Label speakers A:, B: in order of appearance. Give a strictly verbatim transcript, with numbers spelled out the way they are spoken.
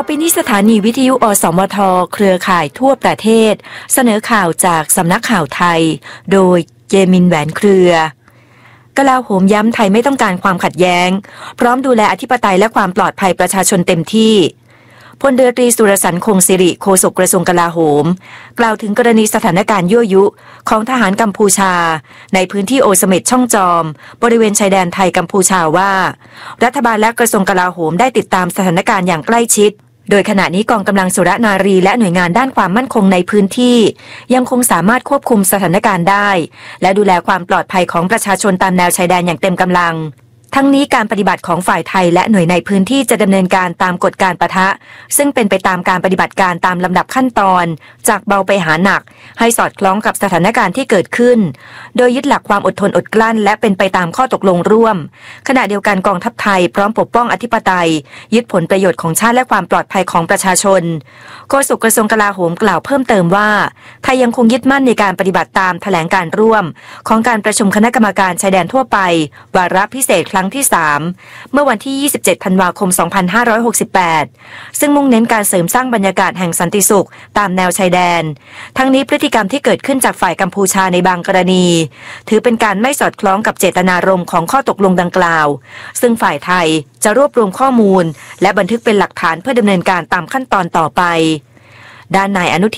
A: อไปนี้สถานีวิทยุอสมทเครือข่ายทั่วประเทศเสนอข่าวจากสำนักข่าวไทยโดยเยมินแหวนเครือกลาโหมย้ำไทยไม่ต้องการความขัดแย้งพร้อมดูแลอธิปไตยและความปลอดภัยประชาชนเต็มที่พลเรือตรีสุรสันต์คงสิริโฆษกกระทรวงกลาโหมกล่าวถึงกรณีสถานการณ์ยั่วยุของทหารกัมพูชาในพื้นที่โอเสเม็ดช่องจอมบริเวณชายแดนไทยกัมพูชาว่ารัฐบาลและกระทรวงกลาโหมได้ติดตามสถานการณ์อย่างใกล้ชิดโดยขณะนี้กองกำลังสุรนารีและหน่วยงานด้านความมั่นคงในพื้นที่ยังคงสามารถควบคุมสถานการณ์ได้และดูแลความปลอดภัยของประชาชนตามแนวชายแดนอย่างเต็มกำลังทั้งนี้การปฏิบัติของฝ่ายไทยและหน่วยในพื้นที่จะดำเนินการตามกฎการปะทะซึ่งเป็นไปตามการปฏิบัติการตามลำดับขั้นตอนจากเบาไปหาหนักให้สอดคล้องกับสถานการณ์ที่เกิดขึ้นโดยยึดหลักความอดทนอดกลั้นและเป็นไปตามข้อตกลงร่วมขณะเดียวกันกองทัพไทยพร้อมปกป้องอธิปไตยยึดผลประโยชน์ของชาติและความปลอดภัยของประชาชนโฆษกกระทรวงกลาโหมกล่าวเพิ่มเติมว่าไทยยังคงยึดมั่นในการปฏิบัติตามแถลงการร่วมของการประชุมคณะกรรมการชายแดนทั่วไปวาระพิเศษครั้งที่สามเมื่อวันที่ยี่สิบเจ็ดธันวาคมสองพันห้าร้อยหกสิบแปดซึ่งมุ่งเน้นการเสริมสร้างบรรยากาศแห่งสันติสุขตามแนวชายแดนทั้งนี้พฤติกรรมที่เกิดขึ้นจากฝ่ายกัมพูชาในบางกรณีถือเป็นการไม่สอดคล้องกับเจตนารมณ์ของข้อตกลงดังกล่าวซึ่งฝ่ายไทยจะรวบรวมข้อมูลและบันทึกเป็นหลักฐานเพื่อดำเนินการตามขั้นตอนต่อไปด้านนายอนุ